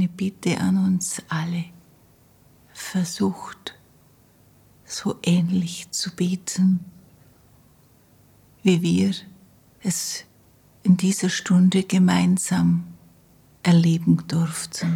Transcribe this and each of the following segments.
eine Bitte an uns alle. Versucht, so ähnlich zu beten, wie wir es in dieser Stunde gemeinsam erleben durften.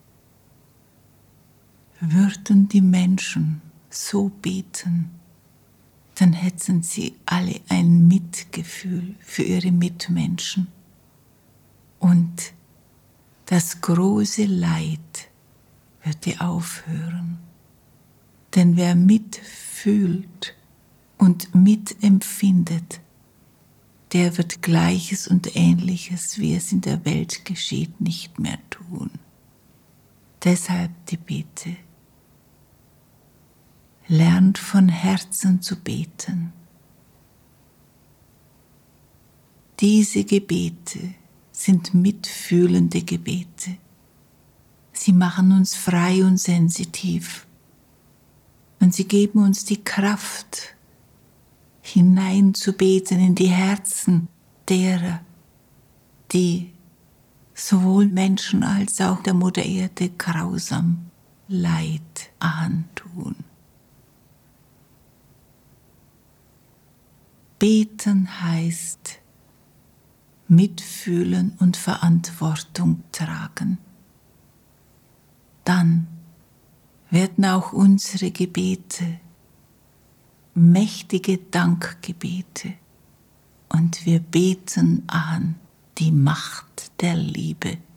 Würden die Menschen so beten, dann hätten sie alle ein Mitgefühl für ihre Mitmenschen. Und das große Leid würde aufhören. Denn wer mitfühlt und mitempfindet, der wird Gleiches und Ähnliches, wie es in der Welt geschieht, nicht mehr tun. Deshalb die Bitte. Lernt von Herzen zu beten. Diese Gebete sind mitfühlende Gebete. Sie machen uns frei und sensitiv. Und sie geben uns die Kraft, hineinzubeten in die Herzen derer, die sowohl Menschen als auch der Mutter Erde grausam Leid antun. Beten heißt mitfühlen und Verantwortung tragen. Dann werden auch unsere Gebete mächtige Dankgebete und wir beten an die Macht der Liebe.